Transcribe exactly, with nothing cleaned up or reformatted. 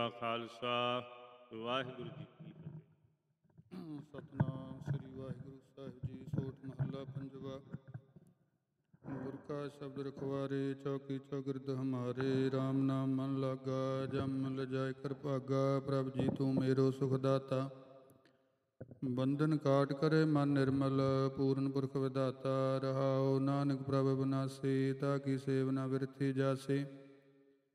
ਕਾ ਖਾਲਸਾ ਵਾਹਿਗੁਰੂ ਜੀ ਕੀ ਫਤਿਹ। ਸਤਨਾਮ ਸ੍ਰੀ ਵਾਹਿਗੁਰੂ ਸਾਹਿਬ ਜੀ। ਸੋਠ ਮਹੱਲਾ ਪੰਜਵਾ। ਗੁਰ ਕਾ ਸ਼ਬਦ ਰਖਵਾਰੇ ਚੌਕੀ ਚੌਗਿਰਦ ਹਮਾਰੇ। RAM ਨਾਮ ਮਨ ਲਾਗਾ ਜਮ ਲਜਾਇ ਕਰ ਭਾਗਾ। ਪ੍ਰਭ ਜੀ ਤੂੰ ਮੇਰੋ ਸੁਖ ਦਾਤਾ। ਬੰਧਨ ਕਾਟ ਕਰੇ ਮਨ ਨਿਰਮਲ ਪੂਰਨ ਪੁਰਖ ਵਿਦਾਤਾ। ਰਹਾਉ ਨਾਨਕ ਪ੍ਰਭ ਬਿਨਾਸੀ ਤਾ ਕੀ ਸੇਵ ਨ ਬਿਰਥੀ ਜਾਸੀ।